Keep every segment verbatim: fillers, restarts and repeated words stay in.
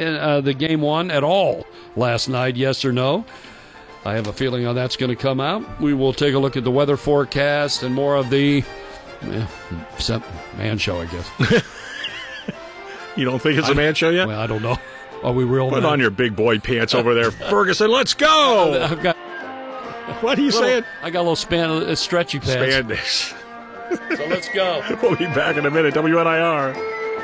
uh, the game one at all last night, yes or no? I have a feeling how that's going to come out. We will take a look at the weather forecast and more of the eh, man show, I guess. You don't think it's a man show yet? Well, I don't know. Are we real? Put man? on your big boy pants over there, Ferguson. Let's go. I've got. What are you little, saying? I got a little span, uh, stretchy pants. Spandex. So let's go. We'll be back in a minute. W N I R.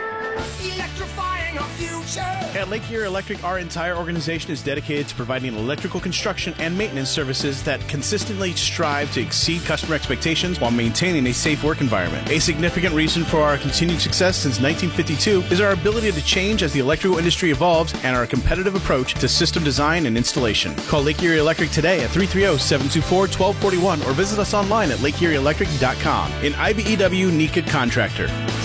Electrifying our future. At Lake Erie Electric, our entire organization is dedicated to providing electrical construction and maintenance services that consistently strive to exceed customer expectations while maintaining a safe work environment. A significant reason for our continued success since nineteen fifty-two is our ability to change as the electrical industry evolves and our competitive approach to system design and installation. Call Lake Erie Electric today at three three zero, seven two four, one two four one or visit us online at lake erie electric dot com. An I B E W NECA contractor.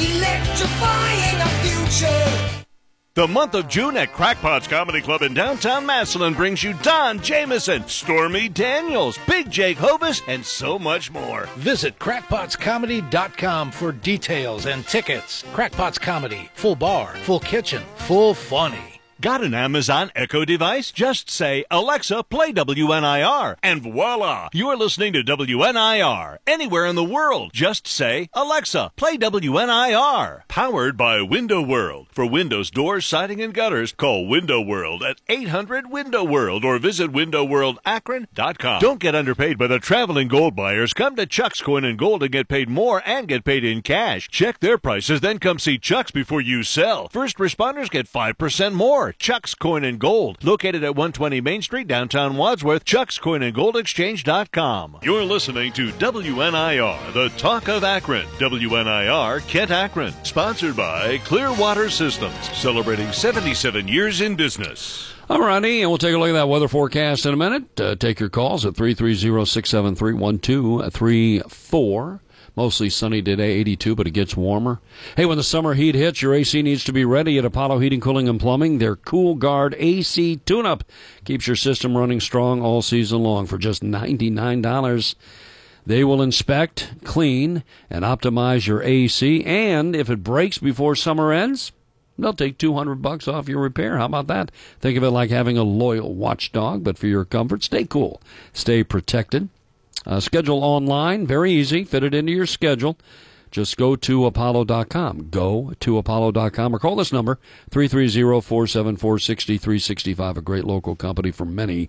Electrifying our future. The month of June at Crackpot's Comedy Club in downtown Massillon brings you Don Jameson, Stormy Daniels, Big Jake Hovis, and so much more. Visit crackpots comedy dot com for details and tickets. Crackpots Comedy, full bar, full kitchen, full funny. Got an Amazon Echo device? Just say, Alexa, play W N I R, and voila, you're listening to W N I R. Anywhere in the world, just say, Alexa, play W N I R. Powered by Window World. For windows, doors, siding, and gutters, call Window World at eight hundred window world or visit window world akron dot com. Don't get underpaid by the traveling gold buyers. Come to Chuck's Coin and Gold and get paid more and get paid in cash. Check their prices, then come see Chuck's before you sell. First responders get five percent more. Chuck's Coin and Gold, located at one twenty Main Street, downtown Wadsworth, chucks coin and gold exchange dot com. You're listening to W N I R, the Talk of Akron. W N I R, Kent, Akron. Sponsored by Clearwater Systems, celebrating seventy-seven years in business. All righty, and we'll take a look at that weather forecast in a minute. Uh, take your calls at three three zero, six seven three, one two three four. Mostly sunny today, eighty-two, but it gets warmer. Hey, when the summer heat hits, your A C needs to be ready at Apollo Heating, Cooling, and Plumbing. Their Cool Guard A C tune-up keeps your system running strong all season long for just ninety-nine dollars. They will inspect, clean, and optimize your A C, and if it breaks before summer ends, they'll take two hundred bucks off your repair. How about that? Think of it like having a loyal watchdog, but for your comfort, stay cool, stay protected. Uh, schedule online, very easy. Fit it into your schedule. Just go to apollo dot com. Go to apollo dot com or call this number, three three zero, four seven four, six three six five, a great local company for many,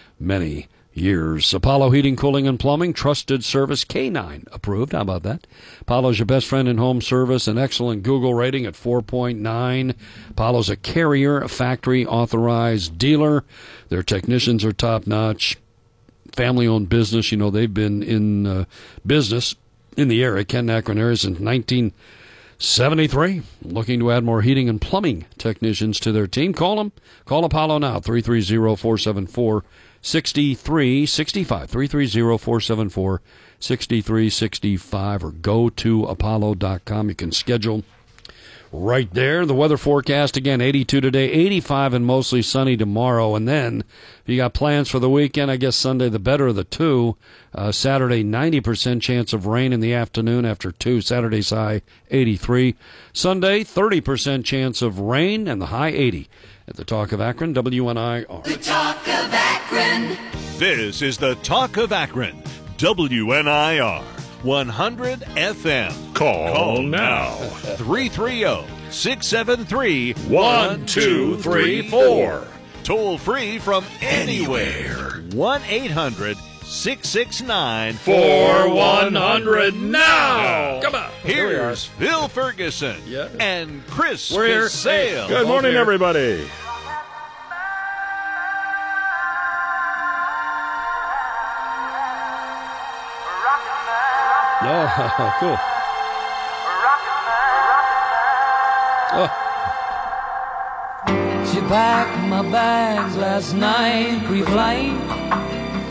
many years. Apollo Heating, Cooling, and Plumbing, trusted service, K nine approved. How about that? Apollo's your best friend in home service, an excellent Google rating at four point nine. Apollo's a Carrier factory authorized dealer. Their technicians are top-notch. Family-owned business. You know, they've been in uh, business in the area, Kent, Akron area, since nineteen seventy-three. Looking to add more heating and plumbing technicians to their team. Call them. Call Apollo now, three three zero, four seven four, six three six five, three three zero, four seven four, six three six five, or go to apollo dot com. You can schedule right there. The weather forecast, again, eighty-two today, eighty-five and mostly sunny tomorrow. And then if you got plans for the weekend, I guess Sunday the better of the two. Uh, Saturday, ninety percent chance of rain in the afternoon after two. Saturday's high, eighty-three. Sunday, thirty percent chance of rain and the high, eighty. At the Talk of Akron, W N I R. The Talk of Akron. This is the Talk of Akron, W N I R. one hundred F M. Call, Call now. three three zero, six seven three, One, two, three, four. Toll free from anywhere. one eight hundred, six six nine, For one hundred now. Come on. Here's Phil Ferguson Yeah. and Chris We're here. Sale. Good morning, here. everybody. Oh, cool. Oh. She packed my bags last night, pre-flight.